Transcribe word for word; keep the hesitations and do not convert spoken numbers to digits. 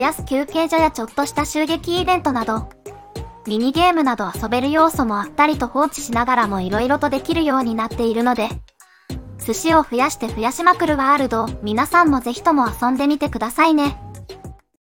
やす休憩所やちょっとした襲撃イベントなど、ミニゲームなど遊べる要素もあったりと放置しながらも色々とできるようになっているので、寿司を増やして増やしまくるワールド、皆さんもぜひとも遊んでみてくださいね。